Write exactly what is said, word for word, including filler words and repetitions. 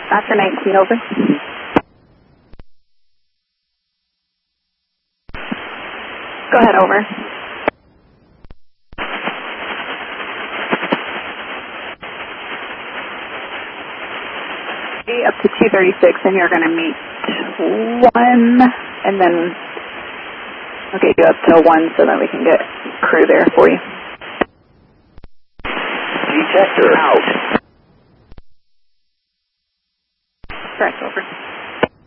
After nineteen, over. Go ahead, over. Up to two thirty-six, and you're going to meet one, and then I'll get you up to one so that we can get crew there for you. Detector out. Correct, over.